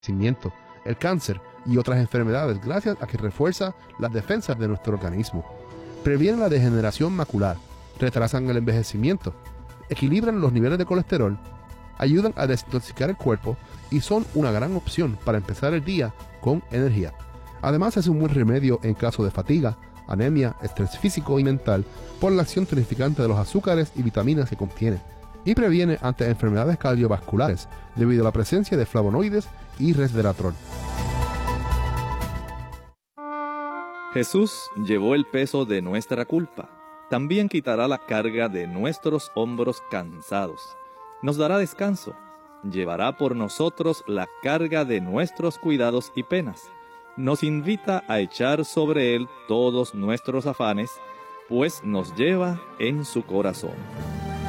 envejecimiento, el cáncer y otras enfermedades gracias a que refuerza las defensas de nuestro organismo. Previene la degeneración macular, retrasan el envejecimiento, equilibran los niveles de colesterol, ayudan a desintoxicar el cuerpo y son una gran opción para empezar el día con energía. Además es un buen remedio en caso de fatiga, anemia, estrés físico y mental por la acción tonificante de los azúcares y vitaminas que contiene, y previene ante enfermedades cardiovasculares debido a la presencia de flavonoides y resveratrol. Jesús llevó el peso de nuestra culpa. También quitará la carga de nuestros hombros cansados. Nos dará descanso. Llevará por nosotros la carga de nuestros cuidados y penas. Nos invita a echar sobre Él todos nuestros afanes, pues nos lleva en su corazón.